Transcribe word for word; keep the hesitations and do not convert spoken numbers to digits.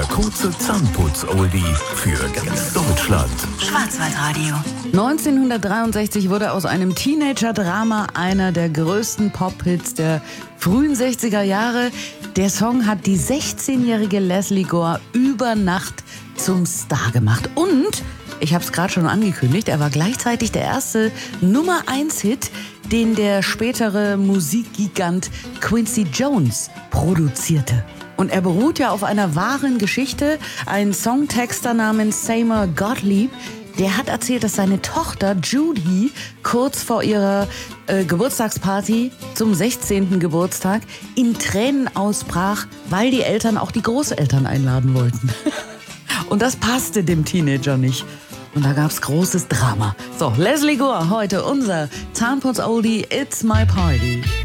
Der kurze Zahnputz-Oldie für ganz Deutschland. Schwarzwaldradio. neunzehnhundertdreiundsechzig wurde aus einem Teenager-Drama einer der größten Pop-Hits der frühen sechziger Jahre. Der Song hat die sechzehnjährige Lesley Gore über Nacht zum Star gemacht. Und, ich habe es gerade schon angekündigt, er war gleichzeitig der erste Nummer eins Hit, den der spätere Musikgigant Quincy Jones produzierte. Und er beruht ja auf einer wahren Geschichte. Ein Songtexter namens Seymour Gottlieb, der hat erzählt, dass seine Tochter Judy kurz vor ihrer äh, Geburtstagsparty zum sechzehnten Geburtstag in Tränen ausbrach, weil die Eltern auch die Großeltern einladen wollten. Und das passte dem Teenager nicht. Und da gab's großes Drama. So, Lesley Gore, heute unser Zahnputz-Oldie, It's My Party.